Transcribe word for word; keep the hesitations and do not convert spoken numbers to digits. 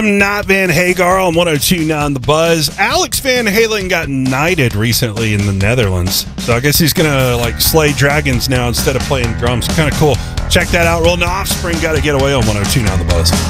Not Van Hagar on one oh two point nine The Buzz. Alex Van Halen got knighted recently in the Netherlands. So I guess he's going to like slay dragons now instead of playing drums. Kind of cool. Check that out. Rolling Offspring, Got to Get Away on one oh two point nine The Buzz.